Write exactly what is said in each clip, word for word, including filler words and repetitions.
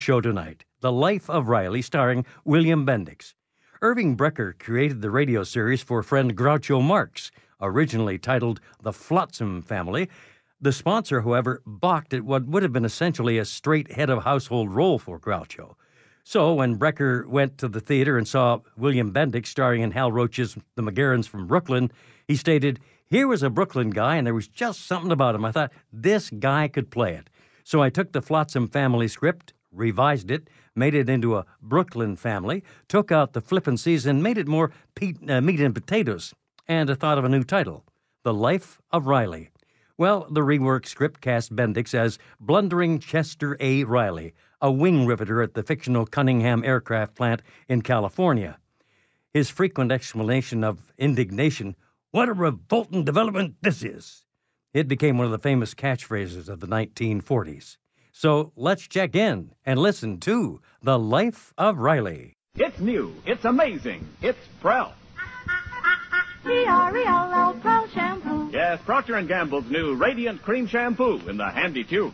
Show tonight, The Life of Riley, starring William Bendix. Irving Brecker created the radio series for friend Groucho Marx, originally titled The Flotsam Family. The sponsor, however, balked at what would have been essentially a straight head-of-household role for Groucho. So when Brecker went to the theater and saw William Bendix starring in Hal Roach's The McGarrons from Brooklyn, he stated, "Here was a Brooklyn guy, and there was just something about him. I thought, this guy could play it." So I took the Flotsam Family script, revised it, made it into a Brooklyn family, took out the flippancies, and made it more pe- uh, meat and potatoes. And I thought of a new title, The Life of Riley. Well, the reworked script cast Bendix as blundering Chester A. Riley, a wing riveter at the fictional Cunningham Aircraft Plant in California. His frequent explanation of indignation, "What a revolting development this is!" It became one of the famous catchphrases of the nineteen forties. So let's check in and listen to The Life of Riley. It's new. It's amazing. It's Prell. P R E L L, Prell Shampoo. Yes, Procter and Gamble's new Radiant Cream Shampoo in the handy tube.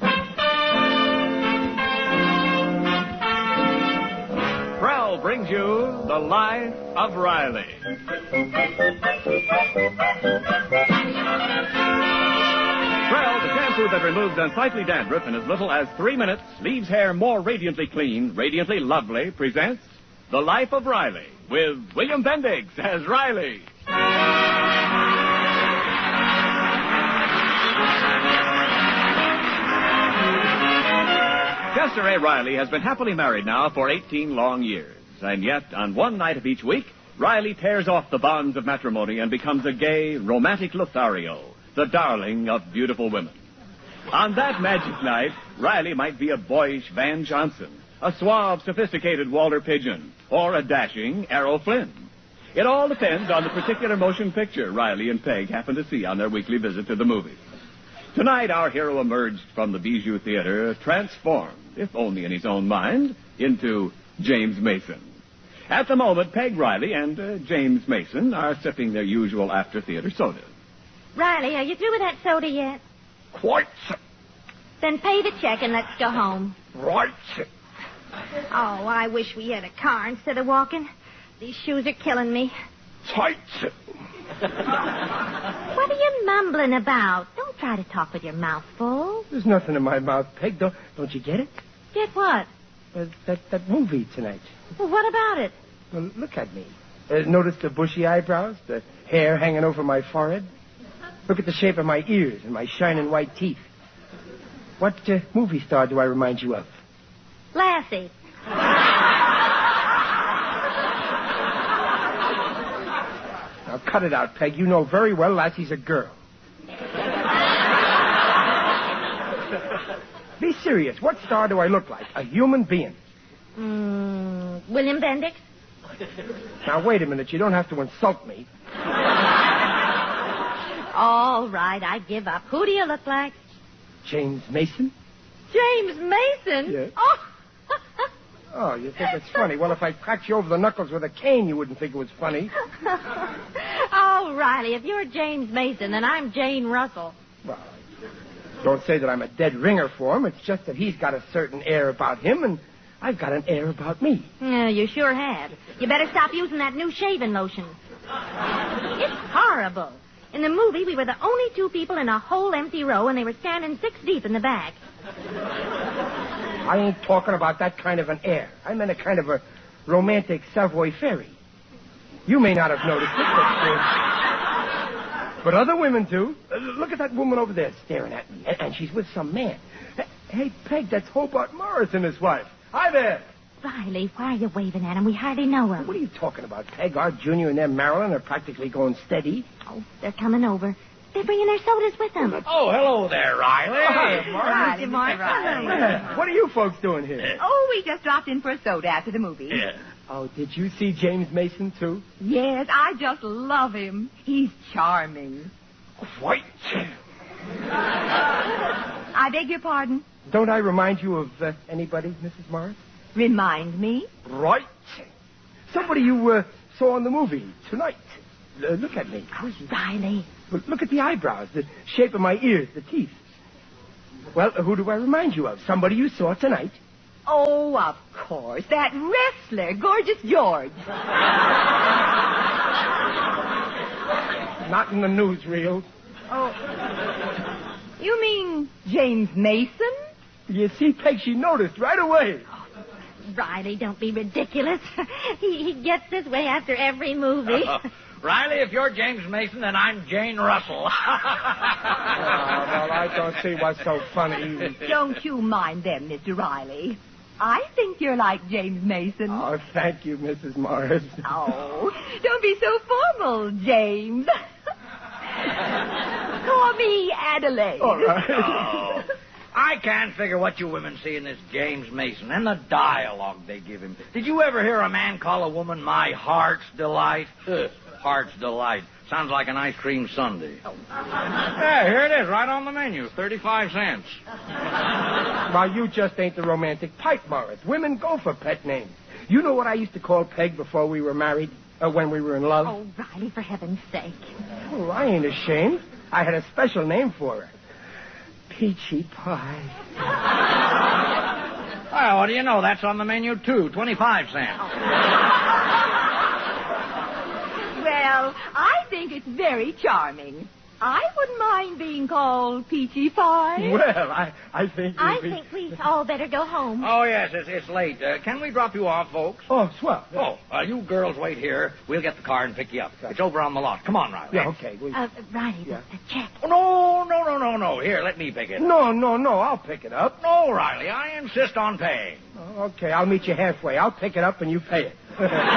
Prell brings you The Life of Riley. Prell, the shampoo that removes unsightly dandruff in as little as three minutes, leaves hair more radiantly clean, radiantly lovely, presents The Life of Riley with William Bendix as Riley. Chester A. Riley has been happily married now for eighteen long years. And yet, on one night of each week, Riley tears off the bonds of matrimony and becomes a gay, romantic Lothario, the darling of beautiful women. On that magic night, Riley might be a boyish Van Johnson, a suave, sophisticated Walter Pigeon, or a dashing Errol Flynn. It all depends on the particular motion picture Riley and Peg happen to see on their weekly visit to the movies. Tonight, our hero emerged from the Bijou Theater transformed, if only in his own mind, into James Mason. At the moment, Peg Riley and uh, James Mason are sipping their usual after-theater sodas. Riley, are you through with that soda yet? Quite, sir. Then pay the check and let's go home. Right, sir. Oh, I wish we had a car instead of walking. These shoes are killing me. Tight, sir. What are you mumbling about? Don't try to talk with your mouth full. There's nothing in my mouth, Peg. Don't, don't you get it? Get what? Uh, that, that movie tonight. Well, what about it? Well, look at me. Uh, notice the bushy eyebrows, the hair hanging over my forehead? Look at the shape of my ears and my shining white teeth. What uh, movie star do I remind you of? Lassie. Now, cut it out, Peg. You know very well Lassie's a girl. Be serious. What star do I look like? A human being. Mm, William Bendix? Now, wait a minute. You don't have to insult me. All right, I give up. Who do you look like? James Mason? James Mason? Yes. Oh. Oh, you think it's funny. Well, if I cracked you over the knuckles with a cane, you wouldn't think it was funny. Oh, Riley, if you're James Mason, then I'm Jane Russell. Well, don't say that I'm a dead ringer for him. It's just that he's got a certain air about him, and I've got an air about me. Yeah, you sure have. You better stop using that new shaving lotion. It's horrible. In the movie, we were the only two people in a whole empty row, and they were standing six deep in the back. I ain't talking about that kind of an air. I meant a kind of a romantic Savoy ferry. You may not have noticed it, but, uh, but other women do. Uh, look at that woman over there staring at me, and, and she's with some man. Hey, Peg, that's Hobart Morris and his wife. Hi there. Riley, why are you waving at him? We hardly know him. What are you talking about, Peg? Art Junior and them Marilyn are practically going steady. Oh, they're coming over. They're bringing their sodas with them. Oh, hello there, Riley. Hi, Riley, Mark. Yeah. What are you folks doing here? Oh, we just dropped in for a soda after the movie. Yeah. Oh, did you see James Mason, too? Yes, I just love him. He's charming. Quite. I beg your pardon? Don't I remind you of uh, anybody, Missus Morris? Remind me? Right. Somebody you uh, saw in the movie tonight. Uh, look at me. Oh, Riley. Look, look at the eyebrows, the shape of my ears, the teeth. Well, uh, who do I remind you of? Somebody you saw tonight. Oh, of course. That wrestler, Gorgeous George. Not in the newsreel. Oh. You mean James Mason? You see, Peg, she noticed right away. Riley, don't be ridiculous. he, he gets this way after every movie. Uh, Riley, if you're James Mason, then I'm Jane Russell. Oh, well, I don't see what's so funny. Don't you mind them, Mister Riley. I think you're like James Mason. Oh, thank you, Missus Morris. Oh, don't be so formal, James. Call me Adelaide. All right. Oh, I can't figure what you women see in this James Mason and the dialogue they give him. Did you ever hear a man call a woman my heart's delight? Ugh, heart's delight. Sounds like an ice cream sundae. Oh. Yeah, here it is, right on the menu. thirty-five cents. Well, you just ain't the romantic type, Morris. Women go for pet names. You know what I used to call Peg before we were married? Uh, when we were in love? Oh, Riley, for heaven's sake. Oh, I ain't ashamed. I had a special name for her. Peachy Pie. Well, what do you know? That's on the menu, too. twenty-five cents. Well, I think it's very charming. I wouldn't mind being called Peachy Pie. Well, I, I think... I be... think we all better go home. Oh, yes, it's, it's late. Uh, can we drop you off, folks? Oh, swell. Oh, uh, you girls wait here. We'll get the car and pick you up. It's over on the lot. Come on, Riley. Yeah, okay. We... Uh, Riley, Yeah. the, the check. Oh, no, no, no, no, no. Here, let me pick it. No, no, no. I'll pick it up. No, Riley, I insist on paying. Oh, okay, I'll meet you halfway. I'll pick it up and you pay it.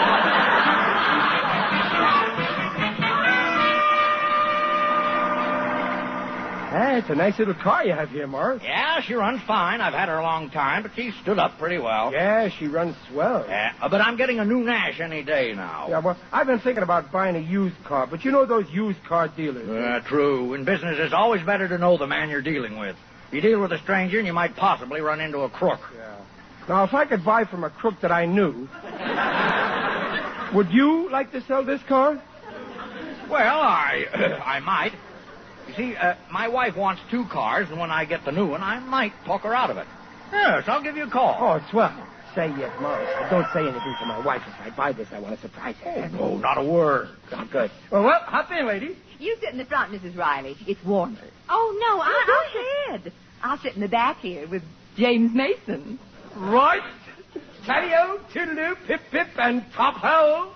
Hey, it's a nice little car you have here, Morris. Yeah, she runs fine. I've had her a long time, but she stood up pretty well. Yeah, she runs swell. Yeah, uh, but I'm getting a new Nash any day now. Yeah, well, I've been thinking about buying a used car, but you know those used car dealers. Uh, true. In business, it's always better to know the man you're dealing with. You deal with a stranger, and you might possibly run into a crook. Yeah. Now, if I could buy from a crook that I knew, would you like to sell this car? Well, I I might. You see, uh, my wife wants two cars, and when I get the new one, I might talk her out of it. Yes, I'll give you a call. Oh, swell. Say yes, Morris. Don't say anything to my wife. If I buy this, I want to surprise her. Oh, not a word. Oh, good. Well, well, hop in, lady. You sit in the front, Missus Riley. It's warmer. Oh, no, I, Go I... ahead. I'll sit in the back here with James Mason. Right. Tally-o, toodaloo, pip-pip, and top-ho.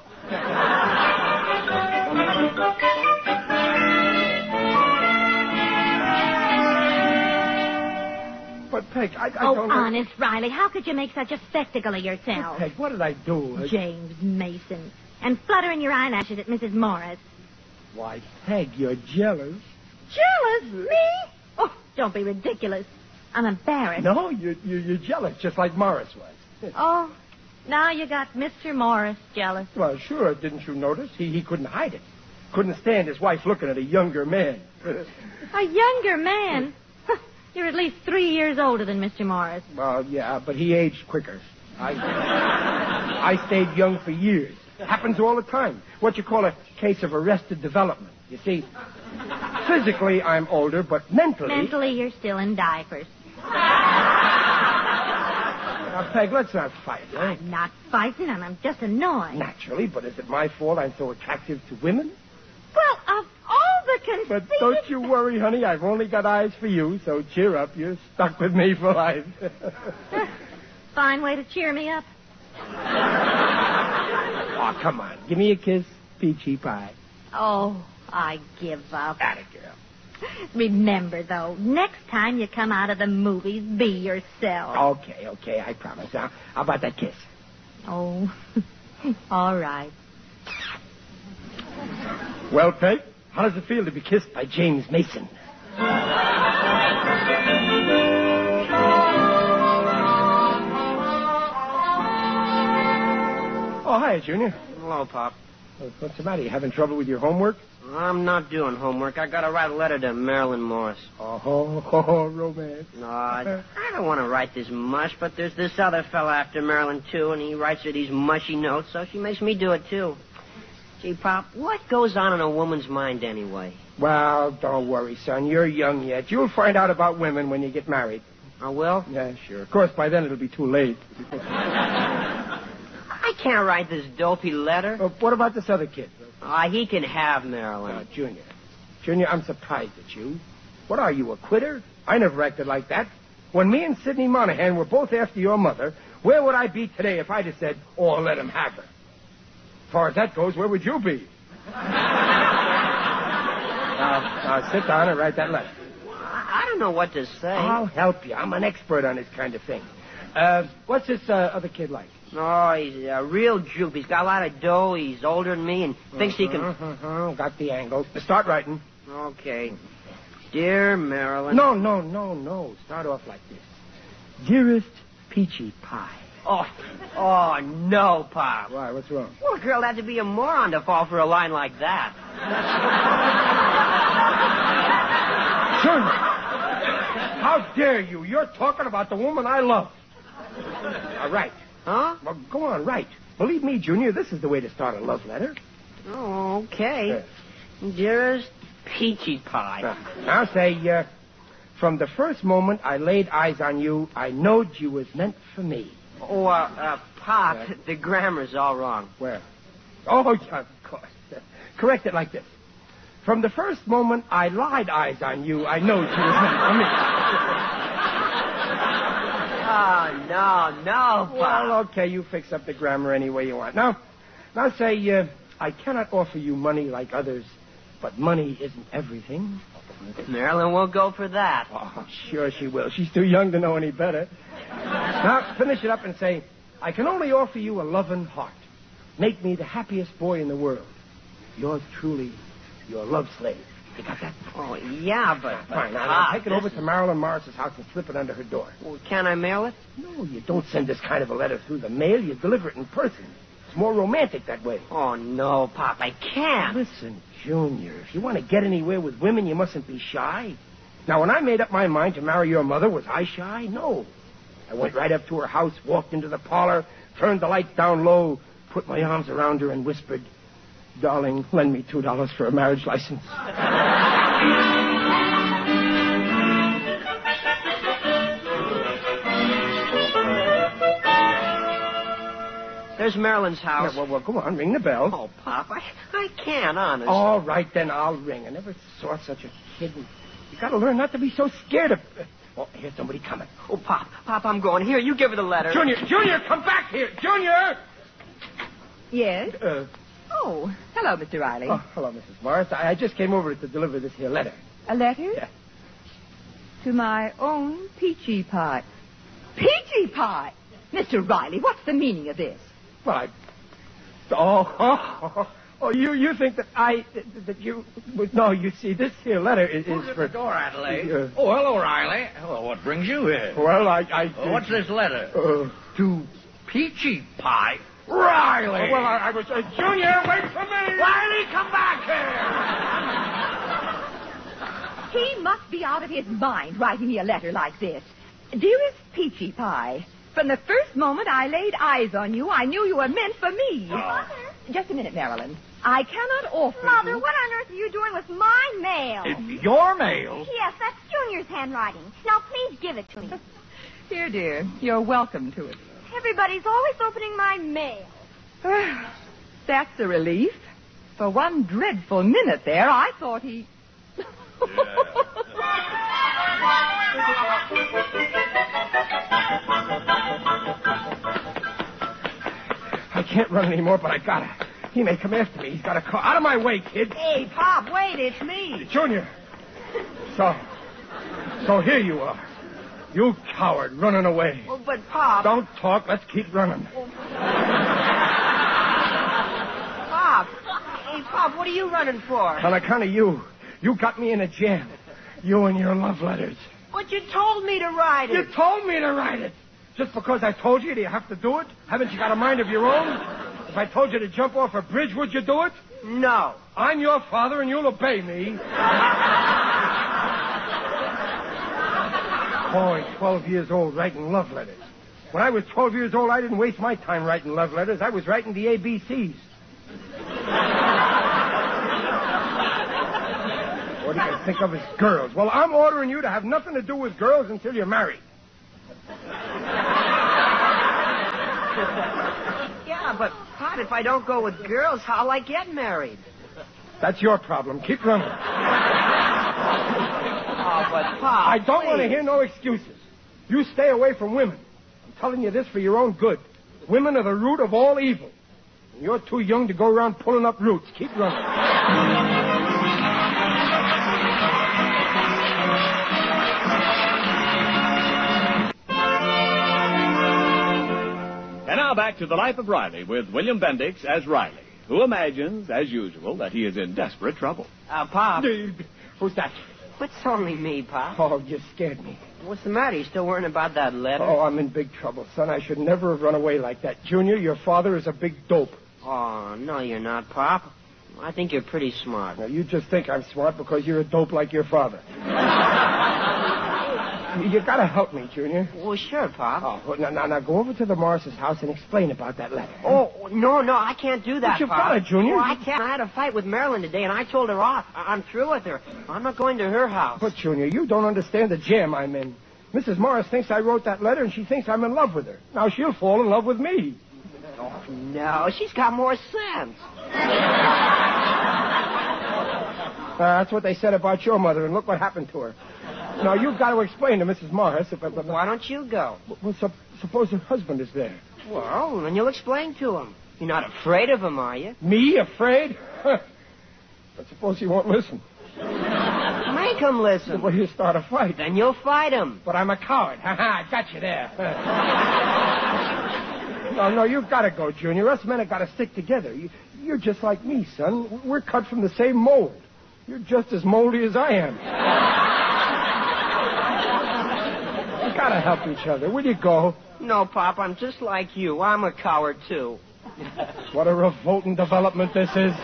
But, Peg, I, I Oh, don't know... honest, Riley, how could you make such a spectacle of yourself? Peg, what did I do? I- James Mason. And fluttering your eyelashes at Missus Morris. Why, Peg, you're jealous. Jealous? Me? Oh, don't be ridiculous. I'm embarrassed. No, you're, you're, you're jealous, just like Morris was. Oh, now you got Mister Morris jealous. Well, sure, didn't you notice? He, he couldn't hide it. Couldn't stand his wife looking at a younger man. A younger man? You're at least three years older than Mister Morris. Well, yeah, but he aged quicker. I, I stayed young for years. Happens all the time. What you call a case of arrested development. You see, physically I'm older, but mentally... Mentally, you're still in diapers. Now, Peg, let's not fight, eh? I'm not fighting, and I'm just annoyed. Naturally, but is it my fault I'm so attractive to women? Well, of all the conceited... But don't you worry, honey. I've only got eyes for you, so cheer up. You're stuck with me for life. Fine way to cheer me up. Oh, come on. Give me a kiss, Peachy Pie. Oh, I give up. Atta girl. Remember, though, next time you come out of the movies, be yourself. Okay, okay, I promise. How, how about that kiss? Oh, all right. Well, Peg, how does it feel to be kissed by James Mason? Oh, hi, Junior. Hello, Pop. Uh, What's the matter? You having trouble with your homework? I'm not doing homework. I gotta write a letter to Marilyn Morris. Oh, oh, oh romance. No, I, I don't want to write this mush, but there's this other fella after Marilyn, too, and he writes her these mushy notes, so she makes me do it, too. Gee, Pop, what goes on in a woman's mind anyway? Well, don't worry, son. You're young yet. You'll find out about women when you get married. I will? Yeah, sure. Of course, by then it'll be too late. I can't write this dopey letter. Uh, what about this other kid? Ah, uh, he can have Marilyn. Uh, Junior. Junior, I'm surprised at you. What are you, a quitter? I never acted like that. When me and Sidney Monahan were both after your mother, where would I be today if I'd have said, oh, let him have her? As far as that goes, where would you be? now, now, sit down and write that letter. I don't know what to say. I'll help you. I'm an expert on this kind of thing. Uh, what's this uh, other kid like? Oh, he's a real jupe. He's got a lot of dough. He's older than me and thinks uh-huh, he can... Uh-huh. Got the angle. Start writing. Okay. Dear Marilyn... No, no, no, no. Start off like this. Dearest Peachy Pie. Oh, oh, no, Pop. Why? What's wrong? Well, a girl had to be a moron to fall for a line like that. Junior, how dare you? You're talking about the woman I love. All right. Huh? Well, go on, write. Believe me, Junior, this is the way to start a love letter. Oh, okay. Uh, Dearest Peachy Pie. Now, now say, uh, from the first moment I laid eyes on you, I knowed you was meant for me. Oh, uh, uh Pop, uh, the grammar's all wrong. Where? Oh, yeah, of course. Uh, correct it like this. From the first moment I laid eyes on you, I knowed you was meant for me. Oh, no, no, Pop. Well, okay, you fix up the grammar any way you want. Now, now say, uh, I cannot offer you money like others, but money isn't everything. Marilyn will go for that. Oh, sure she will. She's too young to know any better. Now, finish it up and say, I can only offer you a loving heart. Make me the happiest boy in the world. Yours truly, your love slave. You got that? Oh, yeah, but... but Fine, now, Pop, now take it over to Marilyn Morris's house and slip it under her door. Well, can I mail it? No, you don't send this kind of a letter through the mail. You deliver it in person. It's more romantic that way. Oh, no, Pop, I can't. Listen, Junior, if you want to get anywhere with women, you mustn't be shy. Now, when I made up my mind to marry your mother, was I shy? No. I went right up to her house, walked into the parlor, turned the lights down low, put my arms around her and whispered, darling, lend me two dollars for a marriage license. There's Marilyn's house. Yeah, well, well, go on, ring the bell. Oh, Pop, I, I can't, honest. All right, then I'll ring. I never saw such a kid. You got to learn not to be so scared of... Oh, here's somebody coming. Oh, Pop, Pop, I'm going. Here, you give her the letter. Junior, Junior, come back here. Junior! Yes? Uh, Oh, hello, Mister Riley. oh, hello, Missus Morris. I, I just came over to deliver this here letter. A letter? Yeah. To my own Peachy Pie. Peachy Pie? Mister Riley, what's the meaning of this? Well, I... Oh, oh, oh, oh you, you think that I... That, that you... No, you see, this here letter is, Who's is at for... the door, Adelaide? Uh, oh, hello, Riley. Hello, what brings you here? Well, I... I Oh, what's this letter? Uh, To Peachy Pie Riley. well, I, I was... Uh, Junior, wait for me! Riley, come back here! He must be out of his mind writing me a letter like this. Dearest Peachy Pie, from the first moment I laid eyes on you, I knew you were meant for me. Mother? Just a minute, Marilyn. I cannot offer Mother, you... what on earth are you doing with my mail? It's your mail. Yes, that's Junior's handwriting. Now, please give it to me. Here, dear, you're welcome to it. Everybody's always opening my mail. That's a relief. For one dreadful minute there, I thought he... I can't run anymore, but I gotta. He may come after me. He's got a car. Out of my way, kid. Hey, Pop, wait, it's me. Junior. So, so here you are. You coward, running away. Oh, but, Pop... Don't talk. Let's keep running. Pop. Hey, Pop, what are you running for? On account of you. You got me in a jam. You and your love letters. But you told me to write You it. told me to write it. Just because I told you, do you have to do it? Haven't you got a mind of your own? If I told you to jump off a bridge, would you do it? No. I'm your father, and you'll obey me. Boy, twelve years old, writing love letters. When I was twelve years old, I didn't waste my time writing love letters. I was writing the A B Cs. What do you think of as girls? Well, I'm ordering you to have nothing to do with girls until you're married. Yeah, but, Pop, if I don't go with girls, how'll I get married? That's your problem. Keep running. Oh, but, Pop, I don't want to please. hear no excuses. You stay away from women. I'm telling you this for your own good. Women are the root of all evil. And you're too young to go around pulling up roots. Keep running. And now back to the life of Riley with William Bendix as Riley, who imagines, as usual, that he is in desperate trouble. Uh, Pop. Who's that? It's only me, Pop. Oh, you scared me. What's the matter? You still worrying about that letter? Oh, I'm in big trouble, son. I should never have run away like that. Junior, your father is a big dope. Oh, no, you're not, Pop. I think you're pretty smart. Now, you just think I'm smart because you're a dope like your father. you, you gotta help me, Junior. Well, sure, Pop. Oh, well, now, now, now, go over to the Morris' house and explain about that letter. Oh, no, no, I can't do that, But you Pop. gotta, Junior. Oh, I can't. I had a fight with Marilyn today, and I told her off. I- I'm through with her. I'm not going to her house. But, Junior, you don't understand the jam I'm in. Missus Morris thinks I wrote that letter, and she thinks I'm in love with her. Now she'll fall in love with me. Oh, no, she's got more sense. Uh, that's what they said about your mother, and look what happened to her. Now, you've got to explain to Missus Morris. If, if, if, Why don't you go? well, sup- suppose her husband is there. Well, then you'll explain to him. You're not afraid of him, are you? Me afraid? Huh. But suppose he won't listen. Make him listen. Well, you start a fight. Then you'll fight him. But I'm a coward. Ha ha, I got you there. no, no, you've got to go, Junior. Us men have got to stick together. You, you're just like me, son. We're cut from the same mold. You're just as moldy as I am. You got to help each other. Will you go? No, Pop, I'm just like you. I'm a coward, too. What a revolting development this is.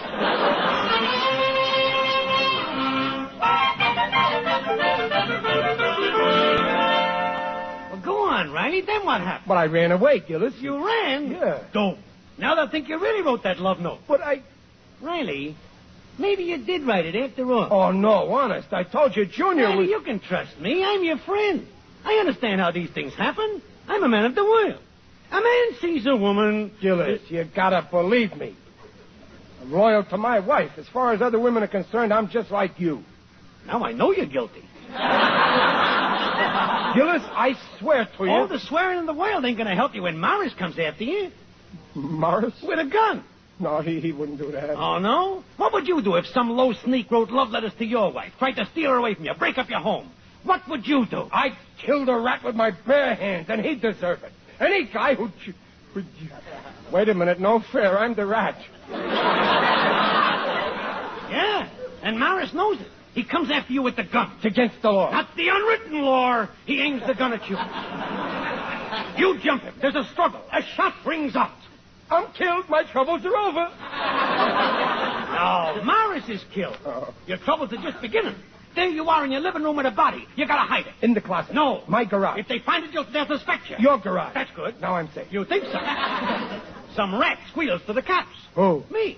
Well, go on, Riley. Then what happened? But I ran away, Gillis. You ran? Yeah. Don't. Now they'll think you really wrote that love note. But I... Riley, maybe you did write it after all. Oh, no, honest. I told you Junior Riley, was... you can trust me. I'm your friend. I understand how these things happen. I'm a man of the world. A man sees a woman... Gillis, you gotta believe me. I'm loyal to my wife. As far as other women are concerned, I'm just like you. Now I know you're guilty. Gillis, I swear to you... All the swearing in the world ain't gonna help you when Morris comes after you. Morris? With a gun. No, he, he wouldn't do that. Oh, no? What would you do if some low sneak wrote love letters to your wife, tried to steal her away from you, break up your home? What would you do? I killed a rat with my bare hands, and he'd deserve it. Any guy who... who wait a minute, no fair. I'm the rat. Yeah, and Morris knows it. He comes after you with the gun. It's against the law. Not the unwritten law. He aims the gun at you. You jump him. There's a struggle. A shot rings out. I'm killed. My troubles are over. No, Morris is killed. Oh. Your troubles are just beginning. There you are in your living room with a body. You gotta hide it. In the closet. No. My garage. If they find it, you'll, they'll suspect you. Your garage. That's good. Now I'm safe. You think so? Some rat squeals to the cops. Who? Me.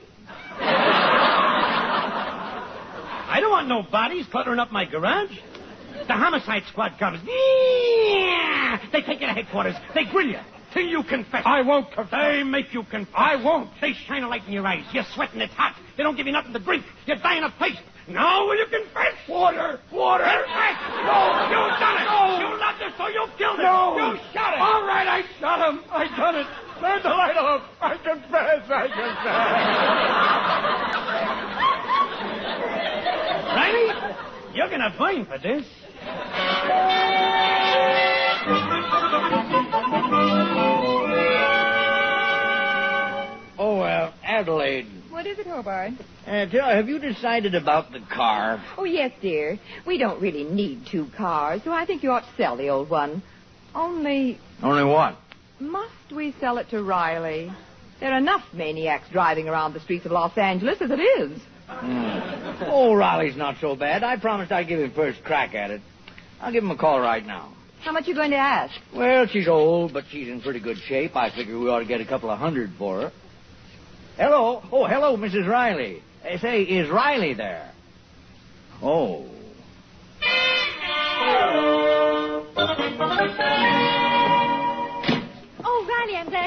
I don't want no bodies cluttering up my garage. The homicide squad comes. Yeah! They take you to headquarters. They grill you till you confess. I won't confess. They make you confess. I won't. They shine a light in your eyes. You're sweating. It's hot. They don't give you nothing to drink. You're dying of thirst. Now will you confess? Water. Water. Confess. No. You've done it. No. You loved her, so you killed her. No. You shot him. All right, I shot him. I done it. Turn the light off. I confess. I confess. Riley, you're gonna burn for this. Oh, uh, Adelaide. What is it, Hobart? Uh, tell, have you decided about the car? Oh, yes, dear. We don't really need two cars, so I think you ought to sell the old one. Only, Only what? must we sell it to Riley? There are enough maniacs driving around the streets of Los Angeles as it is. Hmm. Oh, Riley's not so bad. I promised I'd give him first crack at it. I'll give him a call right now. How much are you going to ask? Well, she's old, but she's in pretty good shape. I figure we ought to get a couple of hundred for her. Hello. Oh, hello, Missus Riley. Uh, say, is Riley there? Oh.